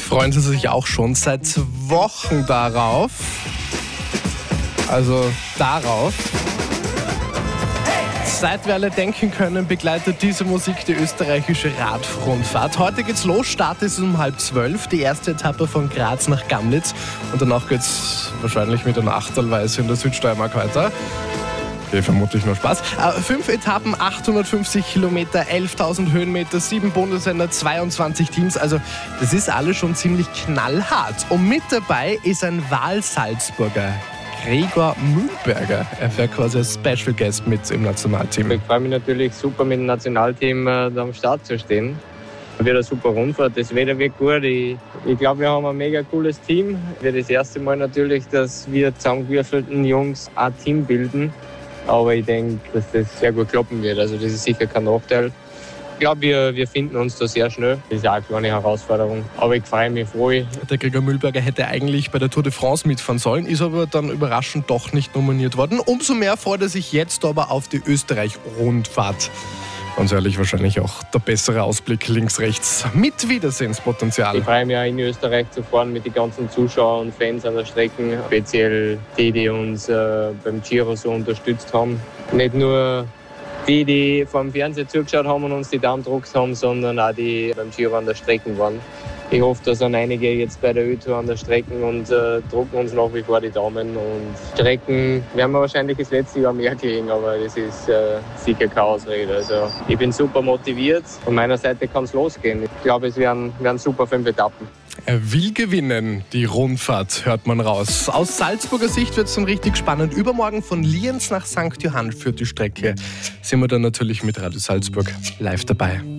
Freuen Sie sich auch schon seit Wochen darauf? Also darauf. Seit wir alle denken können, begleitet diese Musik die österreichische Radrundfahrt. Heute geht's los, Start ist um 11:30, die erste Etappe von Graz nach Gamlitz. Und danach geht's wahrscheinlich mit einer Achtelweise in der Südsteiermark weiter. Okay, vermutlich nur Spaß. 5 Etappen, 850 Kilometer, 11.000 Höhenmeter, 7 Bundesländer, 22 Teams. Also das ist alles schon ziemlich knallhart. Und mit dabei ist ein Wahlsalzburger, Gregor Mühlberger. Er wäre quasi als Special Guest mit im Nationalteam. Ich freue mich natürlich super, mit dem Nationalteam da am Start zu stehen. Wird eine super Rundfahrt, das Wetter wird gut. Ich glaube, wir haben ein mega cooles Team. Wird das erste Mal natürlich, dass wir zusammengewürfelten Jungs ein Team bilden. Aber ich denke, dass das sehr gut klappen wird. Also das ist sicher kein Nachteil. Ich glaube, wir finden uns da sehr schnell. Das ist auch eine kleine Herausforderung. Aber ich freue mich voll. Der Gregor Mühlberger hätte eigentlich bei der Tour de France mitfahren sollen, ist aber dann überraschend doch nicht nominiert worden. Umso mehr freut er sich jetzt aber auf die Österreich-Rundfahrt. Ganz ehrlich, wahrscheinlich auch der bessere Ausblick links-rechts mit Wiedersehenspotenzial. Ich freue mich auch in Österreich zu fahren mit den ganzen Zuschauern und Fans an der Strecke. Speziell die uns beim Giro so unterstützt haben. Nicht nur die vom Fernseher zugeschaut haben und uns die Daumen gedrückt haben, sondern auch die beim Giro an der Strecke waren. Ich hoffe, da sind einige jetzt bei der Ö-Tour an der Strecke und drucken uns nach wie vor die Daumen. Und Strecken werden wir wahrscheinlich das letzte Jahr mehr kriegen, aber das ist sicher keine Ausrede. Also ich bin super motiviert. Von meiner Seite kann es losgehen. Ich glaube, es werden super 5 Etappen. Er will gewinnen, die Rundfahrt, hört man raus. Aus Salzburger Sicht wird es dann richtig spannend. Übermorgen von Lienz nach St. Johann führt die Strecke. Sind wir dann natürlich mit Radio Salzburg live dabei.